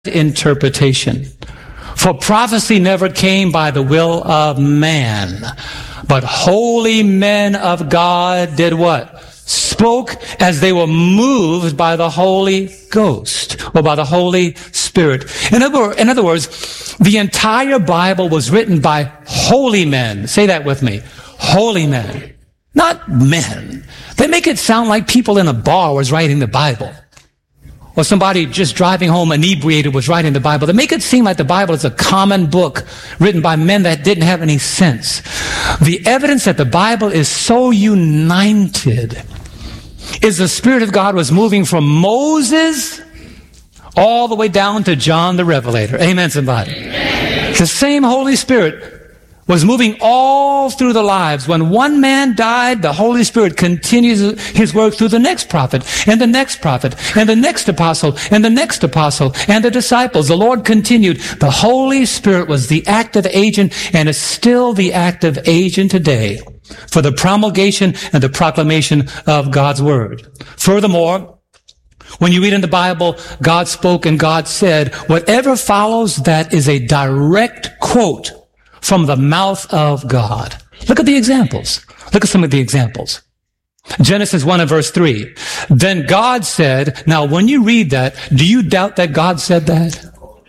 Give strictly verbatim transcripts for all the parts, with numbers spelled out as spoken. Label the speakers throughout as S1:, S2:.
S1: interpretation. For prophecy never came by the will of man, but holy men of God did what? Spoke as they were moved by the Holy Ghost or by the Holy Spirit. In other, in other words, the entire Bible was written by holy men. Say that with me. Holy men. Not men. They make it sound like people in a bar was writing the Bible. Or somebody just driving home inebriated was writing the Bible. They make it seem like the Bible is a common book written by men that didn't have any sense. The evidence that the Bible is so united is the Spirit of God was moving from Moses all the way down to John the Revelator. Amen, somebody. Amen. The same Holy Spirit was moving all through the lives. When one man died, the Holy Spirit continues his work through the next prophet, and the next prophet, and the next apostle, and the next apostle, and the disciples. The Lord continued. The Holy Spirit was the active agent, and is still the active agent today for the promulgation and the proclamation of God's Word. Furthermore, when you read in the Bible, God spoke and God said, whatever follows that is a direct quote from the mouth of God. Look at the examples. Look at some of the examples. Genesis one and verse three. Then God said, now when you read that, do you doubt that God said that?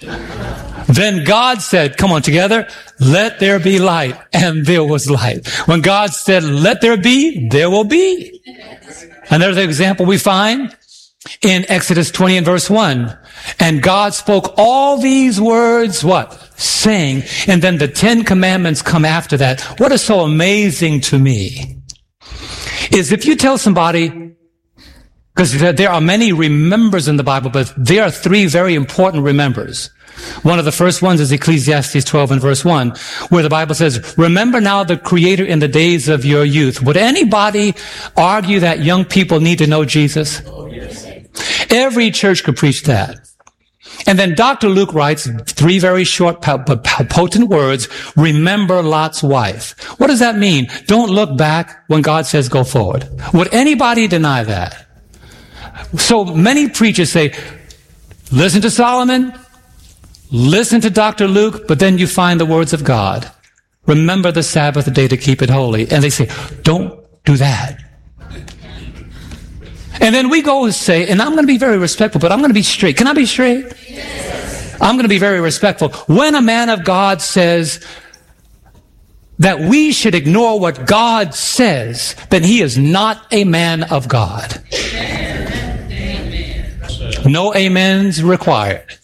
S1: Then God said, come on together, let there be light, and there was light. When God said, let there be, there will be. Another example we find in Exodus twenty and verse one. And God spoke all these words, what? Saying, and then the Ten Commandments come after that. What is so amazing to me is if you tell somebody, because there are many remembers in the Bible, but there are three very important remembers. One of the first ones is Ecclesiastes twelve and verse one, where the Bible says, remember now the Creator in the days of your youth. Would anybody argue that young people need to know Jesus? Oh, yes. Every church could preach that. And then Doctor Luke writes three very short but potent words, remember Lot's wife. What does that mean? Don't look back when God says go forward. Would anybody deny that? So many preachers say, listen to Solomon, listen to Doctor Luke, but then you find the words of God. Remember the Sabbath day to keep it holy. And they say, don't do that. And then we go and say, and I'm going to be very respectful, but I'm going to be straight. Can I be straight? Yes. I'm going to be very respectful. When a man of God says that we should ignore what God says, then he is not a man of God. Amen. No amens required.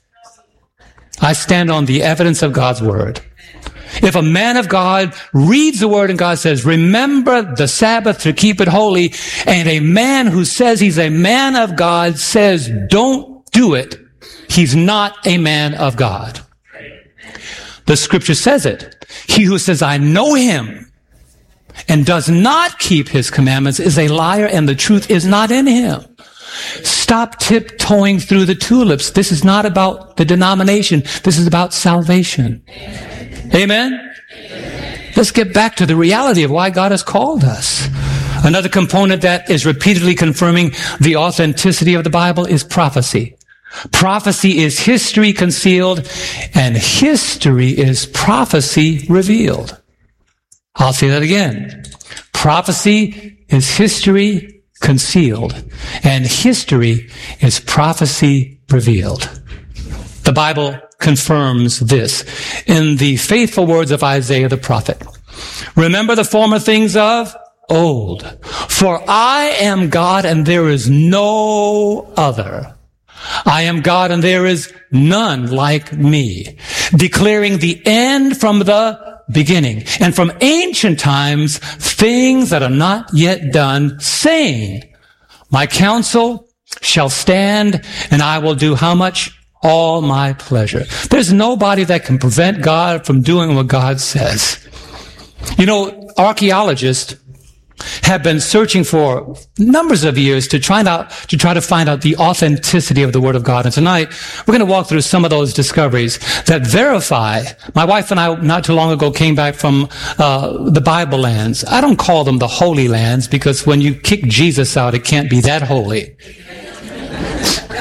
S1: I stand on the evidence of God's word. If a man of God reads the word and God says, remember the Sabbath to keep it holy, and a man who says he's a man of God says, don't do it, he's not a man of God. The scripture says it. He who says, I know him, and does not keep his commandments is a liar, and the truth is not in him. Stop tiptoeing through the tulips. This is not about the denomination. This is about salvation. Amen? Amen? Let's get back to the reality of why God has called us. Another component that is repeatedly confirming the authenticity of the Bible is prophecy. Prophecy is history concealed, and history is prophecy revealed. I'll say that again. Prophecy is history concealed, and history is prophecy revealed. The Bible confirms this in the faithful words of Isaiah the prophet. Remember the former things of old, for I am God and there is no other. I am God and there is none like me, declaring the end from the beginning, and from ancient times things that are not yet done, saying, my counsel shall stand, and I will do how much? All my pleasure. There's nobody that can prevent God from doing what God says. You know, archaeologists have been searching for numbers of years to try out, to try to find out the authenticity of the Word of God. And tonight, we're going to walk through some of those discoveries that verify. My wife and I, not too long ago, came back from uh the Bible lands. I don't call them the Holy Lands, because when you kick Jesus out, it can't be that holy.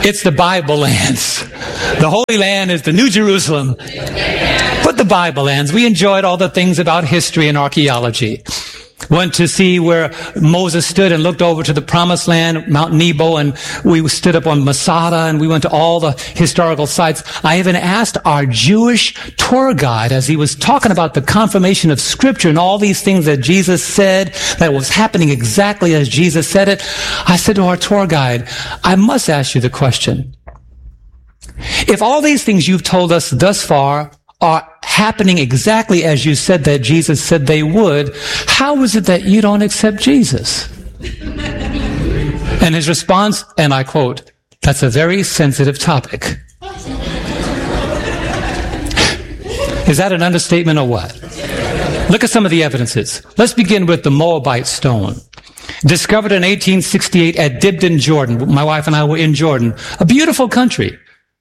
S1: It's the Bible lands. The Holy Land is the New Jerusalem. But the Bible lands, we enjoyed all the things about history and archaeology. Went to see where Moses stood and looked over to the Promised Land, Mount Nebo, and we stood up on Masada, and we went to all the historical sites. I even asked our Jewish tour guide, as he was talking about the confirmation of Scripture and all these things that Jesus said, that was happening exactly as Jesus said it. I said to our tour guide, I must ask you the question. If all these things you've told us thus far are happening exactly as you said that Jesus said they would, how is it that you don't accept Jesus? And his response, and I quote, that's a very sensitive topic. Is that an understatement or what? Look at some of the evidences. Let's begin with the Moabite stone. Discovered in eighteen sixty-eight at Dibden, Jordan. My wife and I were in Jordan. A beautiful country.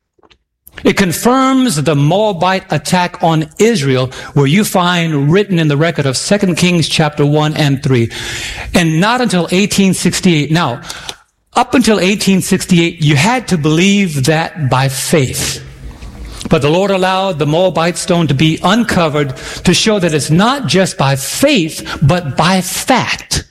S1: It confirms the Moabite attack on Israel, where you find written in the record of Second Kings chapter one and three. And not until eighteen sixty-eight. Now, up until eighteen sixty-eight, you had to believe that by faith. But the Lord allowed the Moabite stone to be uncovered to show that it's not just by faith, but by fact.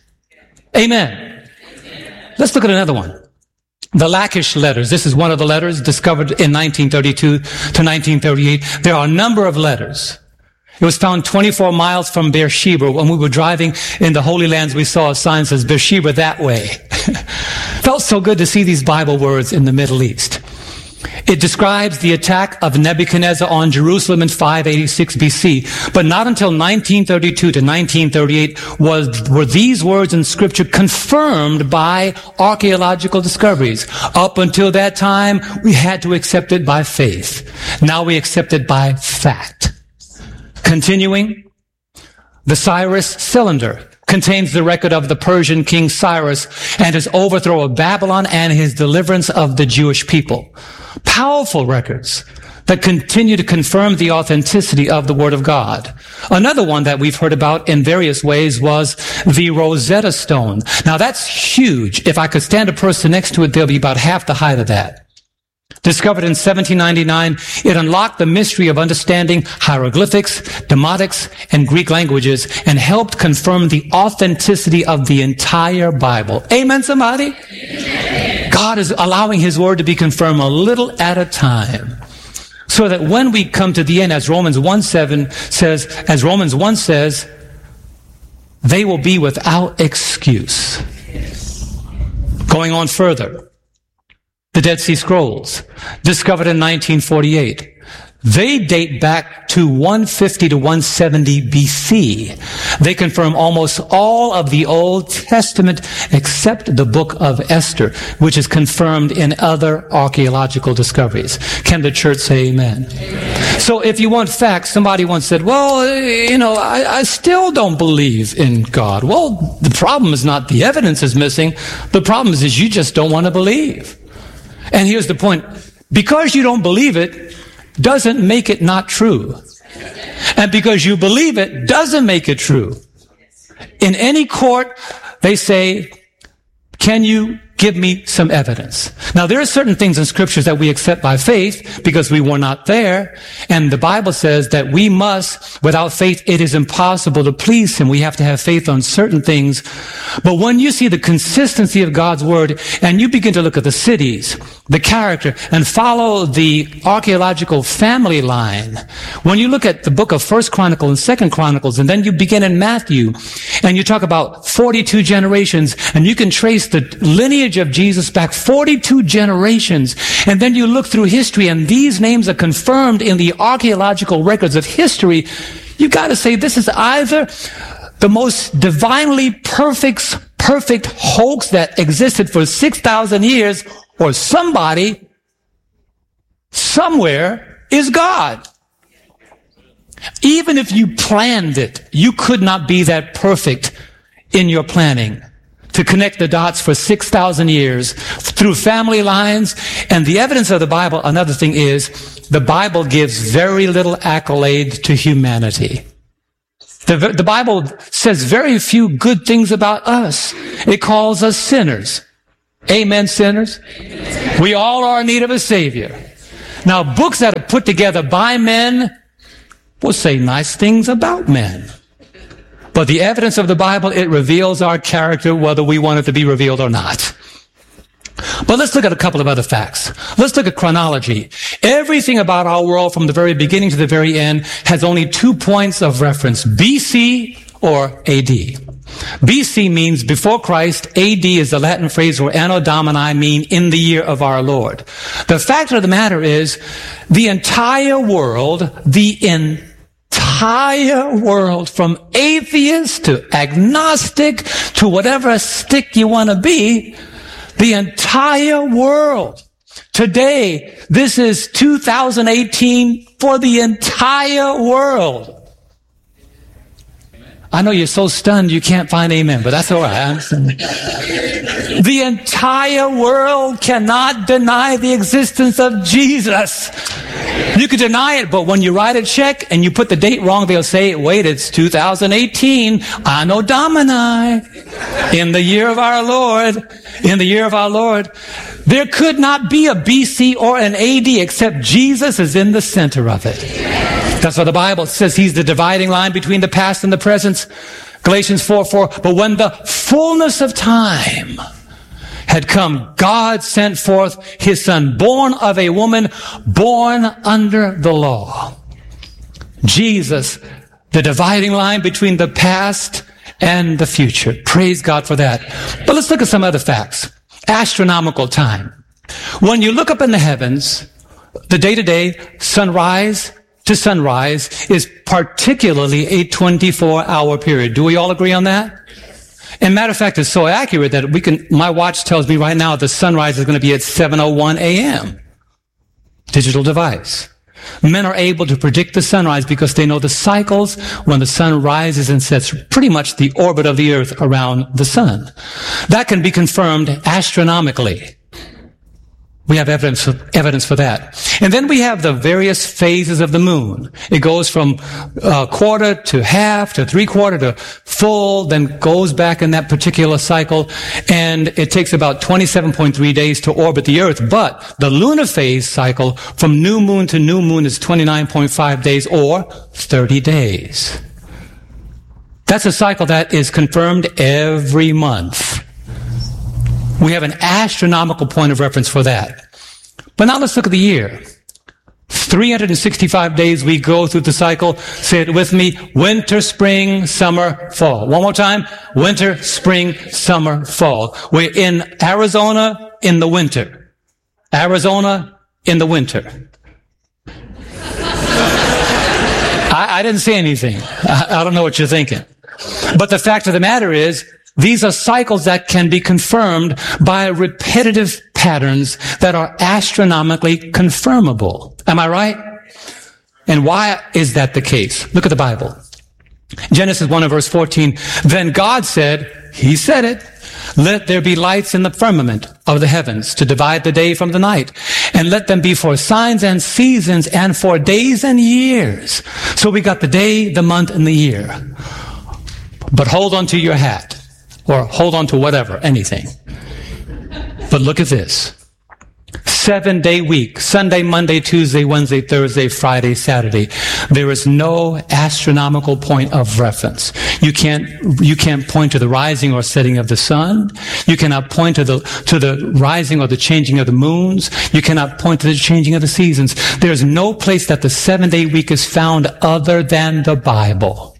S1: Amen. Let's look at another one. The Lachish letters. This is one of the letters discovered in nineteen thirty-two to nineteen thirty-eight. There are a number of letters. It was found twenty-four miles from Beersheba. When we were driving in the Holy Lands, we saw a sign that says Beersheba that way. Felt so good to see these Bible words in the Middle East. It describes the attack of Nebuchadnezzar on Jerusalem in five eighty-six B C. But not until nineteen thirty-two to nineteen thirty-eight was, were these words in Scripture confirmed by archaeological discoveries. Up until that time, we had to accept it by faith. Now we accept it by fact. Continuing, the Cyrus cylinder contains the record of the Persian king Cyrus and his overthrow of Babylon and his deliverance of the Jewish people. Powerful records that continue to confirm the authenticity of the Word of God. Another one that we've heard about in various ways was the Rosetta Stone. Now that's huge. If I could stand a person next to it, they'll be about half the height of that. Discovered in seventeen ninety-nine, it unlocked the mystery of understanding hieroglyphics, demotics, and Greek languages and helped confirm the authenticity of the entire Bible. Amen, somebody? Amen. God is allowing His Word to be confirmed a little at a time, so that when we come to the end, as Romans one seven says, as Romans one says, they will be without excuse. Going on further, the Dead Sea Scrolls, discovered in nineteen forty-eight. They date back to one fifty to one seventy B C. They confirm almost all of the Old Testament except the book of Esther, which is confirmed in other archaeological discoveries. Can the church say amen? Amen. So if you want facts, somebody once said, well, you know, I, I still don't believe in God. Well, the problem is not the evidence is missing. The problem is, is you just don't want to believe. And here's the point. Because you don't believe it doesn't make it not true. And because you believe it doesn't make it true. In any court, they say, can you give me some evidence? Now, there are certain things in scriptures that we accept by faith because we were not there. And the Bible says that we must, without faith, it is impossible to please Him. We have to have faith on certain things. But when you see the consistency of God's Word and you begin to look at the cities, the character, and follow the archaeological family line, when you look at the book of First Chronicles and Second Chronicles, and then you begin in Matthew, and you talk about forty-two generations, and you can trace the lineage of Jesus back forty-two generations, and then you look through history, and these names are confirmed in the archaeological records of history, you got to say this is either the most divinely perfect, perfect hoax that existed for six thousand years, or somebody, somewhere, is God. Even if you planned it, you could not be that perfect in your planning to connect the dots for six thousand years through family lines. And the evidence of the Bible, another thing is, the Bible gives very little accolade to humanity. The, the Bible says very few good things about us. It calls us sinners. Amen, sinners? Amen. We all are in need of a Savior. Now, books that are put together by men will say nice things about men. But the evidence of the Bible, it reveals our character whether we want it to be revealed or not. But let's look at a couple of other facts. Let's look at chronology. Everything about our world from the very beginning to the very end has only two points of reference, B C or A D. B C means before Christ. A D is the Latin phrase where Anno Domini mean in the year of our Lord. The fact of the matter is the entire world, the entire world, from atheist to agnostic to whatever stick you want to be, the entire world. Today, this is two thousand eighteen for the entire world. I know you're so stunned you can't find amen, but that's all right. The entire world cannot deny the existence of Jesus. You can deny it, but when you write a check and you put the date wrong, they'll say, wait, it's two thousand eighteen, Anno Domini, in the year of our Lord, in the year of our Lord. There could not be a B C or an A D except Jesus is in the center of it. That's what the Bible says. He's the dividing line between the past and the present. Galatians four four. But when the fullness of time had come, God sent forth his son, born of a woman, born under the law. Jesus, the dividing line between the past and the future. Praise God for that. But let's look at some other facts. Astronomical time. When you look up in the heavens, the day-to-day, sunrise to sunrise, is particularly a twenty-four hour period. Do we all agree on that? And matter of fact, it's so accurate that we can, my watch tells me right now the sunrise is going to be at seven oh one a.m. Digital device. Men are able to predict the sunrise because they know the cycles when the sun rises and sets, pretty much the orbit of the earth around the sun. That can be confirmed astronomically. We have evidence for, evidence for that. And then we have the various phases of the moon. It goes from uh, quarter to half to three quarter to full, then goes back in that particular cycle. And it takes about twenty-seven point three days to orbit the earth. But the lunar phase cycle from new moon to new moon is twenty-nine point five days or thirty days. That's a cycle that is confirmed every month. We have an astronomical point of reference for that. But now let's look at the year. three hundred sixty-five days we go through the cycle. Say it with me. Winter, spring, summer, fall. One more time. Winter, spring, summer, fall. We're in Arizona in the winter. Arizona in the winter. I, I didn't say anything. I, I don't know what you're thinking. But the fact of the matter is, these are cycles that can be confirmed by repetitive patterns that are astronomically confirmable. Am I right? And why is that the case? Look at the Bible. Genesis one and verse fourteen. Then God said, He said it, let there be lights in the firmament of the heavens to divide the day from the night, and let them be for signs and seasons and for days and years. So we got the day, the month, and the year. But hold on to your hat. Or hold on to whatever, anything. But look at this. Seven day week. Sunday, Monday, Tuesday, Wednesday, Thursday, Friday, Saturday. There is no astronomical point of reference. You can't, you can't point to the rising or setting of the sun. You cannot point to the, to the rising or the changing of the moons. You cannot point to the changing of the seasons. There's no place that the seven day week is found other than the Bible.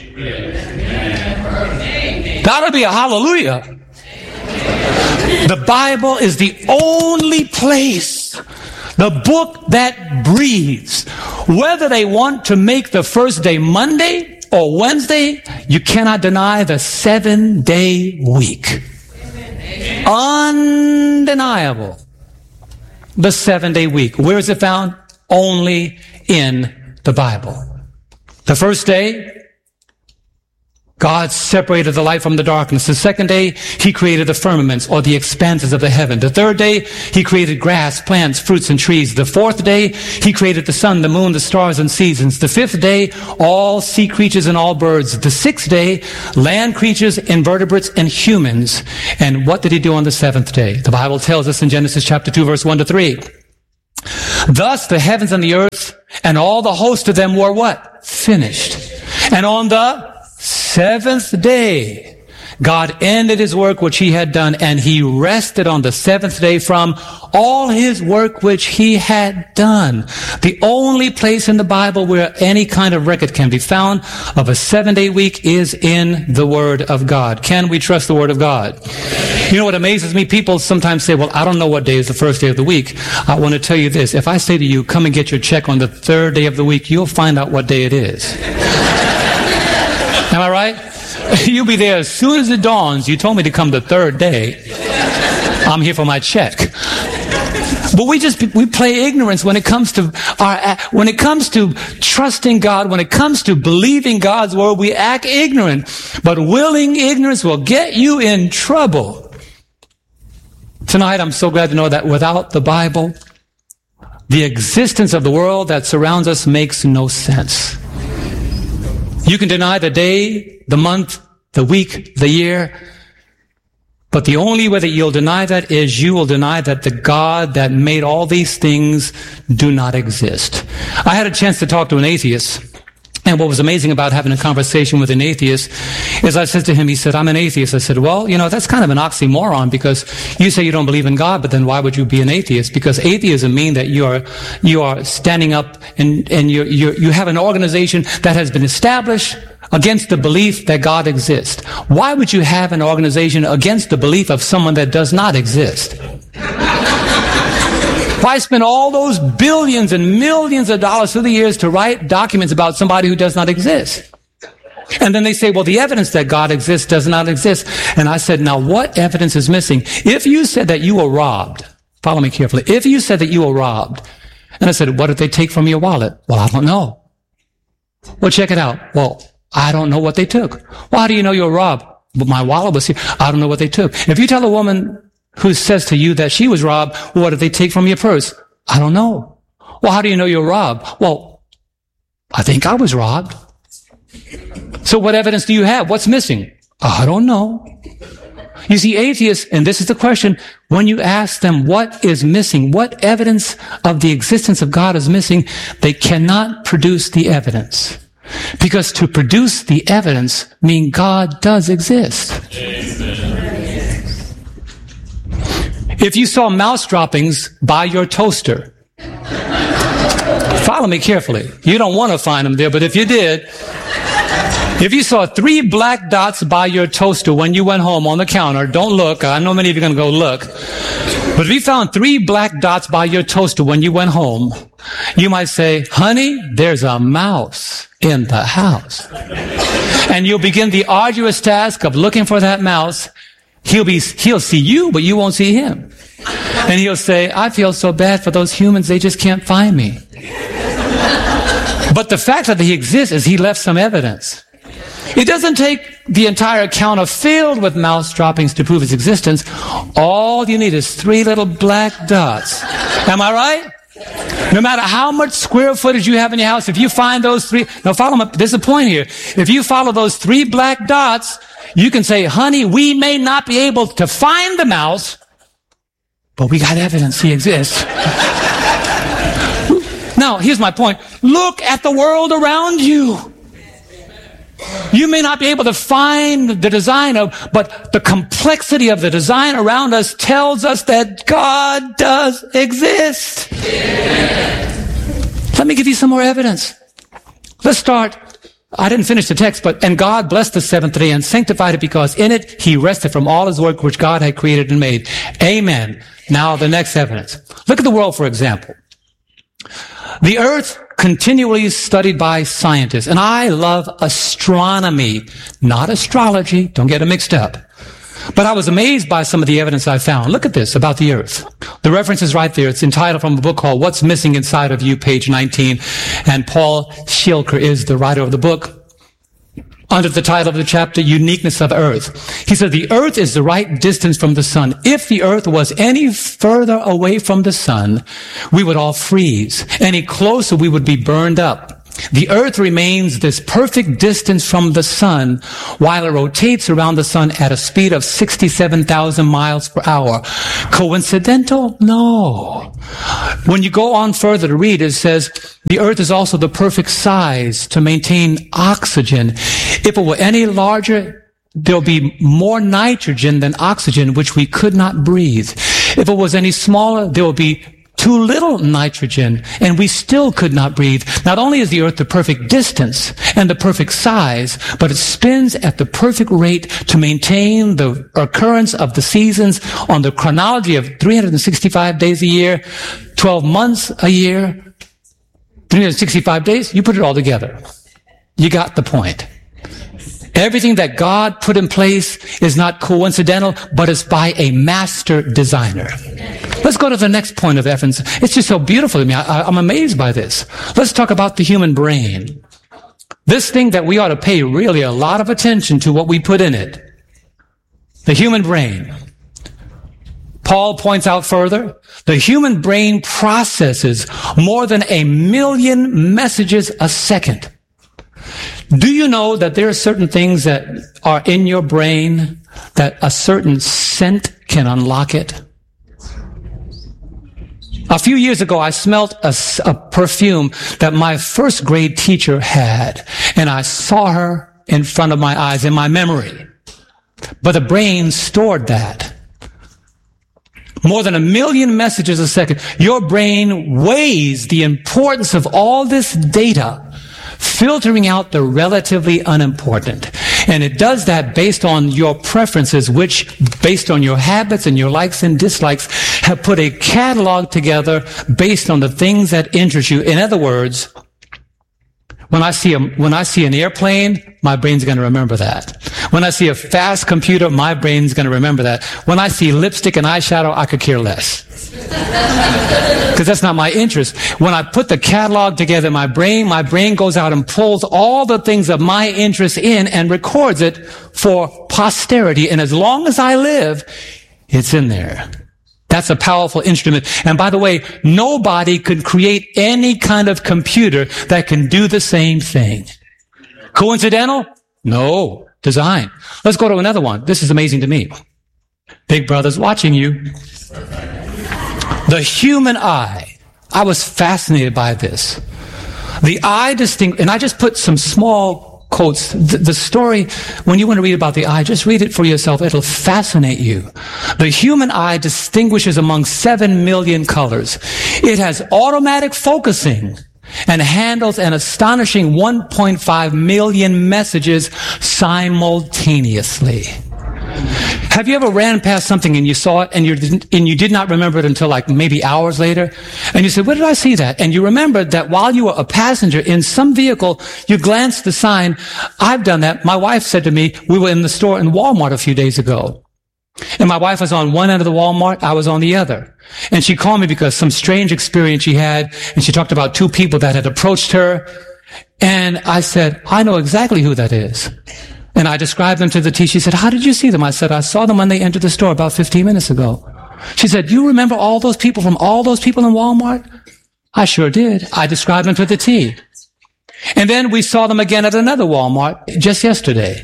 S1: That'll be a hallelujah. The Bible is the only place, the book that breathes. Whether they want to make the first day Monday or Wednesday, you cannot deny the seven day week. Undeniable. The seven day week. Where is it found? Only in the Bible. The first day, God separated the light from the darkness. The second day, he created the firmaments, or the expanses of the heaven. The third day, he created grass, plants, fruits, and trees. The fourth day, he created the sun, the moon, the stars, and seasons. The fifth day, all sea creatures and all birds. The sixth day, land creatures, invertebrates, and humans. And what did he do on the seventh day? The Bible tells us in Genesis chapter two, verse one to three. Thus the heavens and the earth and all the host of them were what? Finished. And on the seventh day, God ended his work which he had done, and he rested on the seventh day from all his work which he had done. The only place in the Bible where any kind of record can be found of a seven-day week is in the Word of God. Can we trust the Word of God? You know what amazes me? People sometimes say, well, I don't know what day is the first day of the week. I want to tell you this. If I say to you, come and get your check on the third day of the week, you'll find out what day it is. Am I right? You'll be there as soon as it dawns. You told me to come the third day. I'm here for my check. But we just, we play ignorance when it comes to our, when it comes to trusting God, when it comes to believing God's word, we act ignorant. But willing ignorance will get you in trouble. Tonight, I'm so glad to know that without the Bible, the existence of the world that surrounds us makes no sense. You can deny the day, the month, the week, the year, but the only way that you'll deny that is you will deny that the God that made all these things do not exist. I had a chance to talk to an atheist, and what was amazing about having a conversation with an atheist is I said to him, he said, I'm an atheist. I said, well, you know, that's kind of an oxymoron, because you say you don't believe in God, but then why would you be an atheist? Because atheism means that you are, you are standing up and, and you you you have an organization that has been established against the belief that God exists. Why would you have an organization against the belief of someone that does not exist? Why spend all those billions and millions of dollars through the years to write documents about somebody who does not exist? And then they say, well, the evidence that God exists does not exist. And I said, now what evidence is missing? If you said that you were robbed, follow me carefully. If you said that you were robbed, and I said, what did they take from your wallet? Well, I don't know. Well, check it out. Well, I don't know what they took. Well, how do you know you were robbed? But my wallet was here. I don't know what they took. If you tell a woman who says to you that she was robbed, well, what did they take from your purse? I don't know. Well, how do you know you're robbed? Well, I think I was robbed. So what evidence do you have? What's missing? I don't know. You see, atheists, and this is the question, when you ask them what is missing, what evidence of the existence of God is missing, they cannot produce the evidence. Because to produce the evidence means God does exist. Amen. If you saw mouse droppings by your toaster, follow me carefully. You don't want to find them there, but if you did, if you saw three black dots by your toaster when you went home on the counter, don't look. I know many of you are going to go look. But if you found three black dots by your toaster when you went home, you might say, honey, there's a mouse in the house. And you'll begin the arduous task of looking for that mouse. He'll be, he'll see you, but you won't see him. And he'll say, I feel so bad for those humans, they just can't find me. But the fact that he exists is he left some evidence. It doesn't take the entire counter filled with mouse droppings to prove its existence. All you need is three little black dots. Am I right? No matter how much square footage you have in your house, if you find those three, now follow me, there's a point here. If you follow those three black dots, you can say, honey, we may not be able to find the mouse, but we got evidence he exists. Now, here's my point. Look at the world around you. You may not be able to find the design of, but the complexity of the design around us tells us that God does exist. Yeah. Let me give you some more evidence. Let's start. I didn't finish the text, but, and God blessed the seventh day and sanctified it, because in it he rested from all his work which God had created and made. Amen. Now the next evidence. Look at the world, for example. The earth continually studied by scientists. And I love astronomy, not astrology. Don't get it mixed up. But I was amazed by some of the evidence I found. Look at this about the earth. The reference is right there. It's entitled from a book called What's Missing Inside of You, page nineteen. And Paul Schilker is the writer of the book. under the title of the chapter, Uniqueness of Earth. He said, the earth is the right distance from the sun. If the earth was any further away from the sun, we would all freeze. Any closer, we would be burned up. The earth remains this perfect distance from the sun while it rotates around the sun at a speed of sixty-seven thousand miles per hour. Coincidental? No. When you go on further to read, it says, the earth is also the perfect size to maintain oxygen. If it were any larger, there'll be more nitrogen than oxygen, which we could not breathe. If it was any smaller, there will be too little nitrogen, and we still could not breathe. Not only is the earth the perfect distance and the perfect size, but it spins at the perfect rate to maintain the occurrence of the seasons on the chronology of three hundred sixty-five days a year, twelve months a year, three hundred sixty-five days. You put it all together. You got the point. Everything that God put in place is not coincidental, but it's by a master designer. Let's go to the next point of evidence. It's just so beautiful to me. I, I'm amazed by this. Let's talk about the human brain. This thing that we ought to pay really a lot of attention to what we put in it. The human brain. Paul points out further, the human brain processes more than a million messages a second. Do you know that there are certain things that are in your brain that a certain scent can unlock it? A few years ago, I smelled a, a perfume that my first grade teacher had, and I saw her in front of my eyes in my memory. But the brain stored that. More than a million messages a second. Your brain weighs the importance of all this data, filtering out the relatively unimportant. And it does that based on your preferences, which, based on your habits and your likes and dislikes, have put a catalog together based on the things that interest you. In other words, when I see a, when I see an airplane, my brain's going to remember that. When I see a fast computer, my brain's going to remember that. When I see lipstick and eyeshadow, I could care less. Because that's not my interest. When I put the catalog together in my brain, my brain goes out and pulls all the things of my interest in and records it for posterity. And as long as I live, it's in there. That's a powerful instrument. And by the way, nobody could create any kind of computer that can do the same thing. Coincidental? No. Design. Let's go to another one. This is amazing to me. Big Brother's watching you. The human eye. I was fascinated by this. The eye distinct, and I just put some small quotes. The, the story, when you want to read about the eye, just read it for yourself. It'll fascinate you. The human eye distinguishes among seven million colors. It has automatic focusing and handles an astonishing one point five million messages simultaneously. Have you ever ran past something and you saw it and you didn't, and you did not remember it until like maybe hours later? And you said, where did I see that? And you remembered that while you were a passenger in some vehicle, you glanced the sign. I've done that. My wife said to me, we were in the store in Walmart a few days ago. And my wife was on one end of the Walmart, I was on the other. And she called me because some strange experience she had, and she talked about two people that had approached her. And I said, I know exactly who that is. And I described them to the T. She said, how did you see them? I said, I saw them when they entered the store about fifteen minutes ago. She said, you remember all those people from all those people in Walmart? I sure did. I described them to the T. And then we saw them again at another Walmart just yesterday.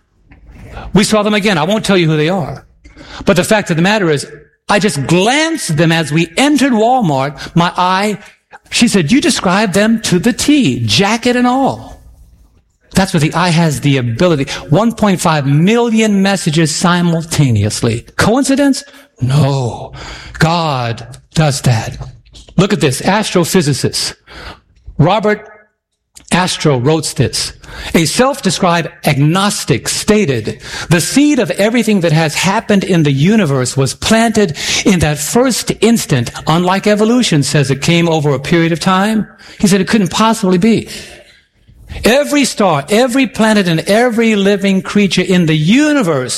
S1: We saw them again. I won't tell you who they are. But the fact of the matter is, I just glanced at them as we entered Walmart. My eye, she said, you described them to the T, jacket and all. That's what the eye has the ability. one point five million messages simultaneously. Coincidence? No. God does that. Look at this. Astrophysicist Robert Astro wrote this. A self-described agnostic stated, the seed of everything that has happened in the universe was planted in that first instant, unlike evolution says it came over a period of time. He said it couldn't possibly be. Every star, every planet, and every living creature in the universe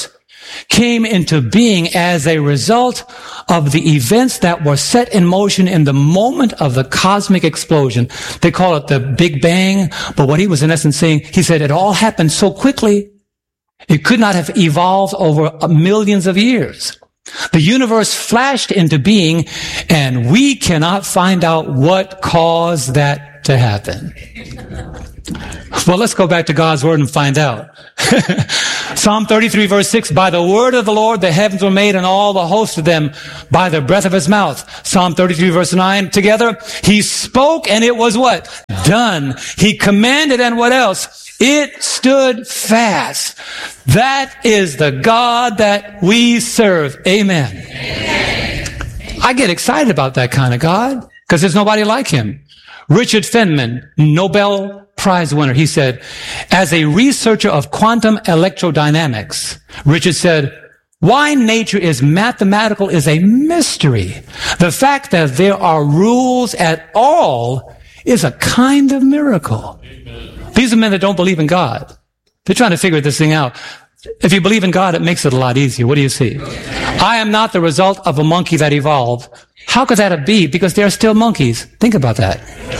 S1: came into being as a result of the events that were set in motion in the moment of the cosmic explosion. They call it the Big Bang, but what he was in essence saying, he said it all happened so quickly, it could not have evolved over millions of years. The universe flashed into being, and we cannot find out what caused that to happen. Well, let's go back to God's word and find out. Psalm thirty-three, verse six, by the word of the Lord the heavens were made, and all the host of them by the breath of his mouth. Psalm thirty-three, verse nine, together, he spoke, and it was what? Done. He commanded, and what else? It stood fast. That is the God that we serve. Amen. Amen. I get excited about that kind of God because there's nobody like him. Richard Feynman, Nobel Prize winner, he said, as a researcher of quantum electrodynamics, Richard said, why nature is mathematical is a mystery. The fact that there are rules at all is a kind of miracle. These are men that don't believe in God. They're trying to figure this thing out. If you believe in God, it makes it a lot easier. What do you see? I am not the result of a monkey that evolved. How could that be? Because there are still monkeys. Think about that.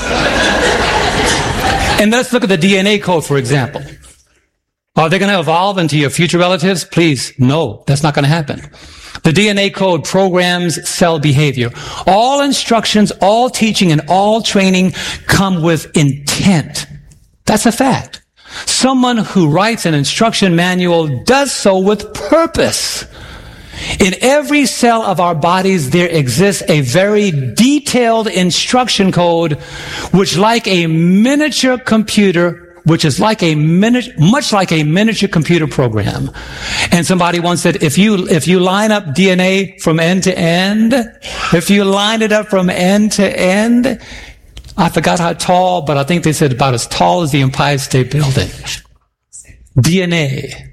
S1: And let's look at the D N A code, for example. Are they going to evolve into your future relatives? Please, no, that's not going to happen. The D N A code programs cell behavior. All instructions, all teaching, and all training come with intent. That's a fact. Someone who writes an instruction manual does so with purpose. In every cell of our bodies, there exists a very detailed instruction code, which like a miniature computer, which is like a mini- much like a miniature computer program. And somebody once said, if you, if you line up D N A from end to end, if you line it up from end to end, I forgot how tall, but I think they said about as tall as the Empire State Building. D N A.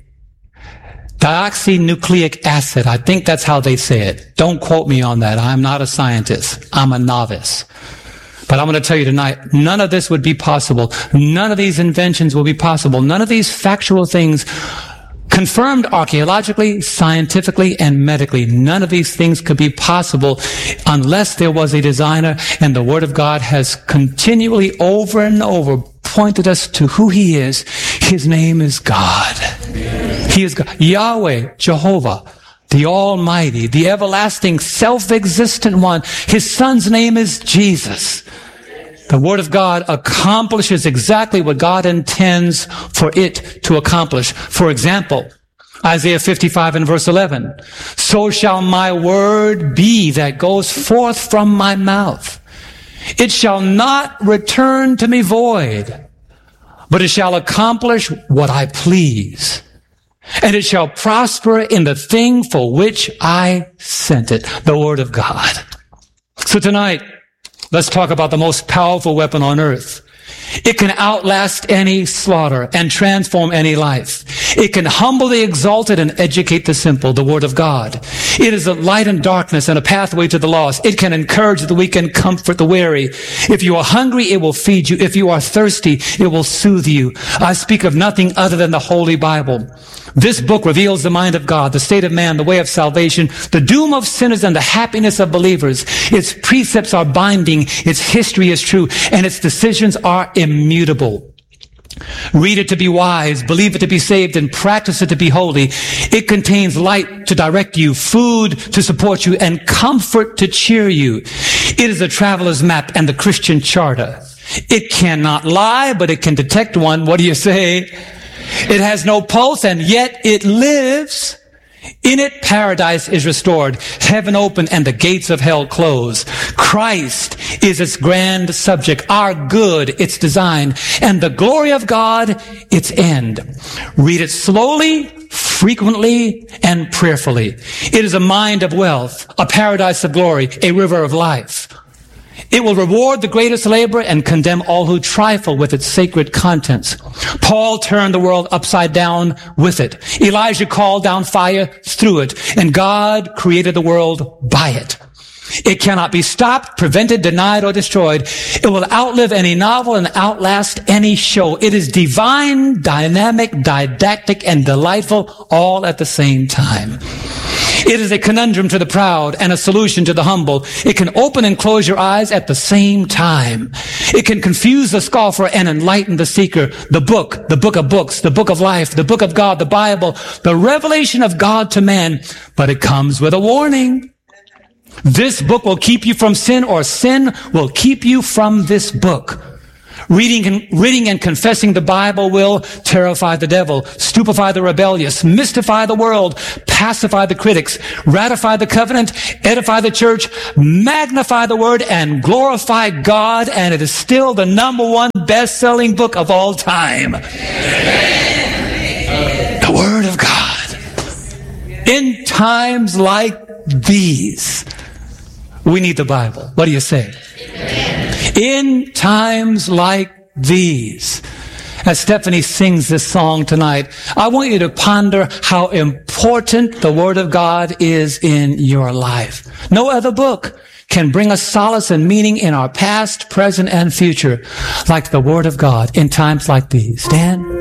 S1: Deoxynucleic acid. I think that's how they say it. Don't quote me on that. I'm not a scientist. I'm a novice. But I'm going to tell you tonight, none of this would be possible. None of these inventions will be possible. None of these factual things confirmed archaeologically, scientifically, and medically. None of these things could be possible unless there was a designer, and the Word of God has continually over and over pointed us to who He is. His name is God. He is God. Yahweh, Jehovah, the Almighty, the everlasting, self-existent one. His Son's name is Jesus. The Word of God accomplishes exactly what God intends for it to accomplish. For example, Isaiah fifty-five and verse eleven, so shall my word be that goes forth from my mouth. It shall not return to me void, but it shall accomplish what I please. And it shall prosper in the thing for which I sent it. The Word of God. So tonight, let's talk about the most powerful weapon on earth. It can outlast any slaughter and transform any life. It can humble the exalted and educate the simple, the Word of God. It is a light in darkness and a pathway to the lost. It can encourage the weak and comfort the weary. If you are hungry, it will feed you. If you are thirsty, it will soothe you. I speak of nothing other than the Holy Bible. This book reveals the mind of God, the state of man, the way of salvation, the doom of sinners, and the happiness of believers. Its precepts are binding, its history is true, and its decisions are immutable. Read it to be wise, believe it to be saved, and practice it to be holy. It contains light to direct you, food to support you, and comfort to cheer you. It is a traveler's map and the Christian charter. It cannot lie, but it can detect one. What do you say? It has no pulse, and yet it lives. In it, paradise is restored, heaven open, and the gates of hell close. Christ is its grand subject, our good, its design, and the glory of God, its end. Read it slowly, frequently, and prayerfully. It is a mind of wealth, a paradise of glory, a river of life. It will reward the greatest labor and condemn all who trifle with its sacred contents. Paul turned the world upside down with it. Elijah called down fire through it, and God created the world by it. It cannot be stopped, prevented, denied, or destroyed. It will outlive any novel and outlast any show. It is divine, dynamic, didactic, and delightful all at the same time. It is a conundrum to the proud and a solution to the humble. It can open and close your eyes at the same time. It can confuse the scoffer and enlighten the seeker. The book, the book of books, the book of life, the book of God, the Bible, the revelation of God to man. But it comes with a warning. This book will keep you from sin, or sin will keep you from this book. Reading and, reading and confessing the Bible will terrify the devil, stupefy the rebellious, mystify the world, pacify the critics, ratify the covenant, edify the church, magnify the word, and glorify God. And it is still the number one best-selling book of all time. The Word of God. In times like these, we need the Bible. What do you say? In times like these, as Stephanie sings this song tonight, I want you to ponder how important the Word of God is in your life. No other book can bring us solace and meaning in our past, present, and future like the Word of God in times like these. Dan?